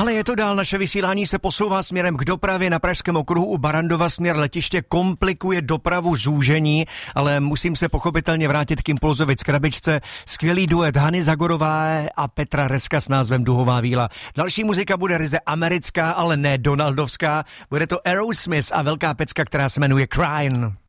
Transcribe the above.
Ale je to dál, naše vysílání se posouvá směrem k dopravě na Pražském okruhu u Barrandova směr letiště komplikuje dopravu zúžení, ale musím se pochopitelně vrátit k Impulzovi z Krabičce. Skvělý duet Hany Zagorová a Petra Reska s názvem Duhová víla. Další muzika bude ryze americká, ale ne donaldovská. Bude to Aerosmith a velká pecka, která se jmenuje Crying.